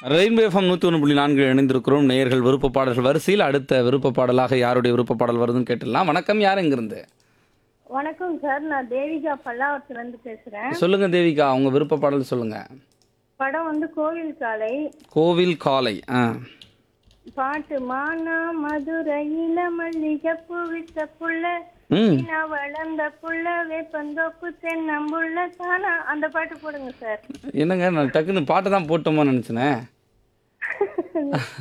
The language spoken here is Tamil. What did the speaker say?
ரெயின்போ எஃப்எம் 101.4 இணைந்திருக்கிறோம். நேயர்கள் விருப்ப பாடல்கள் வரிசையில் அடுத்த விருப்ப பாடலாக யாருடைய விருப்ப பாடல் வருதுன்னு கேட்டுடலாம். வணக்கம், யார் எங்கிருந்து? வணக்கம் சார். நான் தேவிகா பல்லாவரத்துலேருந்து பேசுகிறேன். சொல்லுங்க தேவிகா, உங்க விருப்ப பாடல் சொல்லுங்க. படம் வந்து கோவில் காலை. கோவில் காலை. பாட்டு மானா மதுரையில மல்லிகைப்பூ வித்த புள்ள ம் வளர்ந்த புள்ள வேப்பந்தோப்பு தென்னம்புள்ள தானா அந்த பாட்டு போடுங்க சார். என்னங்க, நான் டக்குன்னு பாட்டை தான் போட்டோமா நினச்சினேன்.